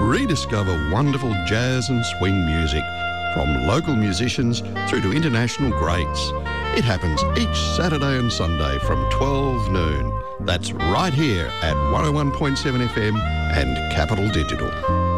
rediscover wonderful jazz and swing music, from local musicians through to international greats. It happens each Saturday and Sunday from 12 noon. That's right here at 101.7 FM and Capital Digital.